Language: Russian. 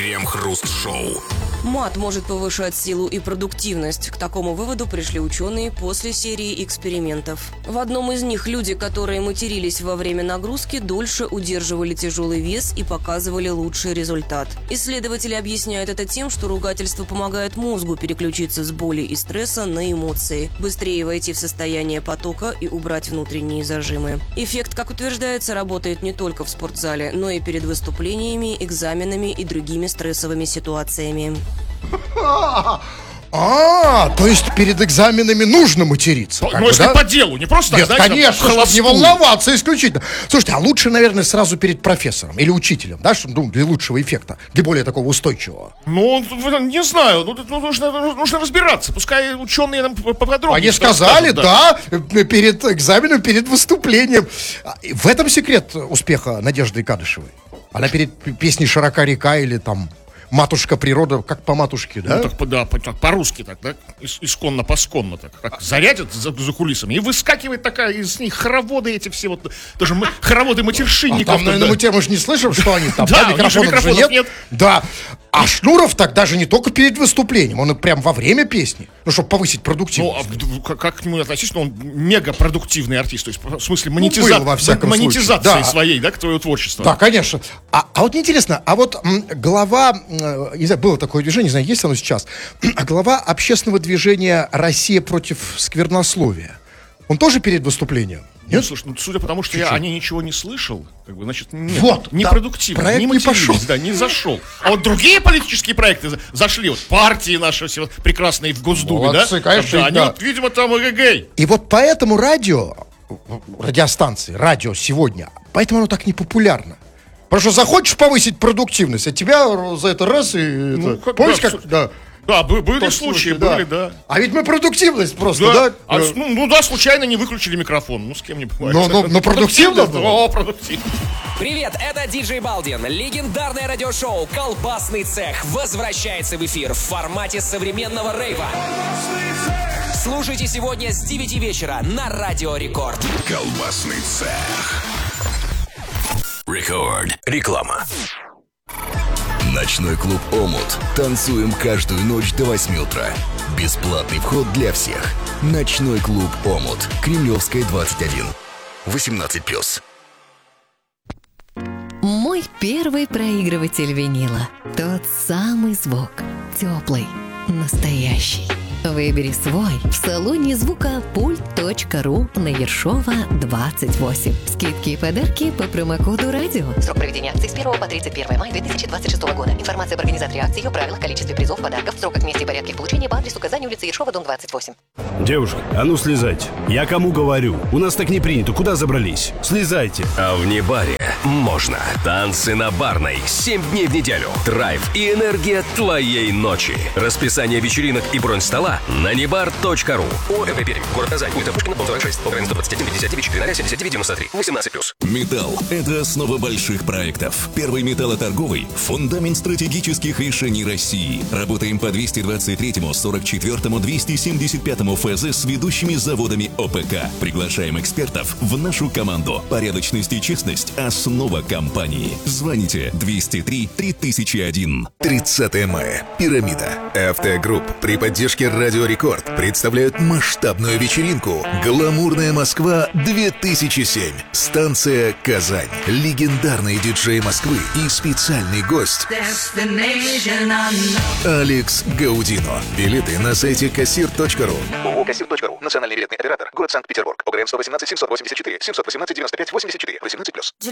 Крем-хруст-шоу. Мат может повышать силу и продуктивность. К такому выводу пришли ученые после серии экспериментов. В одном из них люди, которые матерились во время нагрузки, дольше удерживали тяжелый вес и показывали лучший результат. Исследователи объясняют это тем, что ругательство помогает мозгу переключиться с боли и стресса на эмоции, быстрее войти в состояние потока и убрать внутренние зажимы. Эффект, как утверждается, работает не только в спортзале, но и перед выступлениями, экзаменами и другими стрессовыми ситуациями. То есть перед экзаменами нужно материться. Ну, если по делу, не просто так, нет, знаете, конечно, чтобы не волноваться исключительно. Слушайте, а лучше, наверное, сразу перед профессором или учителем, да, чтобы, для лучшего эффекта, для более такого устойчивого. Ну, не знаю, нужно разбираться, пускай ученые нам поподробнее. Они сказали, да, перед экзаменом, перед выступлением. В этом секрет успеха Надежды Кадышевой. Она перед песней «Широка река» или там «Матушка природа», как по матушке, да? Ну, так, да, по-русски так, да? Исконно-посконно так. Как зарядят за кулисами, и выскакивает такая из них хороводы эти все вот, даже хороводы матершинников. Там, наверное, мы же не слышим, что они там, да, микрофонов же нет. Да, а Шнуров так даже не только перед выступлением, он прям во время песни, ну, чтобы повысить продуктивность. Ну, а как к нему относиться? Он мега-продуктивный артист, то есть, в смысле, монетизации своей, да, к твоего творчества. Да, конечно. А вот мне интересно, а вот глава, не знаю, было такое движение, не знаю, есть оно сейчас, глава общественного движения «Россия против сквернословия», он тоже перед выступлением? Ну, слушай, судя по тому, что я о ней ничего не слышал, как бы, значит, нет, вот, непродуктивно, да, не матерились, да, не зашел. А вот другие политические проекты зашли, вот партии наши все прекрасные в Госдуме, молодцы, да? Конечно, они вот, видимо, там эгэгэй. И вот поэтому радиостанции, радио сегодня, поэтому оно так непопулярно. Потому что захочешь повысить продуктивность, а тебя за это раз и... Ну, помнишь, как... Да. Да, были случаи, да. А ведь мы продуктивность просто, да? Да, случайно не выключили микрофон. Ну, с кем не бывает. Но продуктивно было. О, продуктивно. Привет, это диджей Балдин. Легендарное радиошоу «Колбасный цех» возвращается в эфир в формате современного рейва. Слушайте сегодня с 9 вечера на Радио Рекорд. Колбасный цех. Рекорд. Реклама. Ночной клуб «Омут». Танцуем каждую ночь до 8 утра. Бесплатный вход для всех. Ночной клуб «Омут». Кремлевская, 21. 18+. Мой первый проигрыватель винила. Тот самый звук. Теплый. Настоящий. Выбери свой в салоне звука pult.ru на Ершова 28. Скидки и подарки по промокоду радио. Срок проведения акции с 1 по 31 мая 2026 года. Информация об организаторе акции, ее правилах, количестве призов, подарков, сроках, месте и порядке их получения по адресу Казань, улица Ершова, дом 28. Девушка, а ну слезайте. Я кому говорю? У нас так не принято. Куда забрались? Слезайте. А в Небаре можно. Танцы на Барной. 7 дней в неделю. Драйв и энергия твоей ночи. Расписание вечеринок и бронь стола на nebar.ru. ОМВ Пермь. Город Казань. Улица Пушкина, дом 26. По 121 59 4 79 93 18+. Металл – это основа больших проектов. Первый металлоторговый – фундамент стратегических решений России. Работаем по 223-му, 44-му, 275-му ФЗ с ведущими заводами ОПК. Приглашаем экспертов в нашу команду. Порядочность и честность – основа компании. Звоните 203 3001. 30 мая. Пирамида. Автогрупп при поддержке Радио Рекорд представляют масштабную вечеринку «Гламурная Москва 2007». Станция Казань. Легендарные диджеи Москвы и специальный гость Алекс Гаудино. Билеты на сайте кассир.ру. ООО «Кассир.ру». Национальный билетный оператор. Город Санкт-Петербург. ОГРН 118 784 718 95 84. 18+.